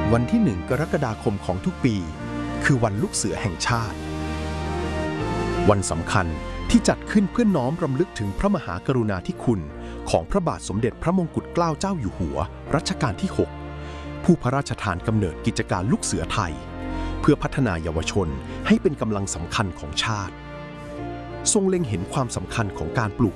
วันที่1 กรกฎาคมของทุกปีคือวันลูกเสือแห่งชาติวันสำคัญที่จัดขึ้นเพื่อน้อมรำลึกถึงพระมหากรุณาธิคุณของพระบาทสมเด็จพระมงกุฎเกล้าเจ้าอยู่หัวรัชกาลที่ 6ผู้พระราชทานกำเนิดกิจการลูกเสือไทยเพื่อพัฒนาเยาวชนให้เป็นกำลังสำคัญของชาติทรงเล็งเห็นความสำคัญของการปลูก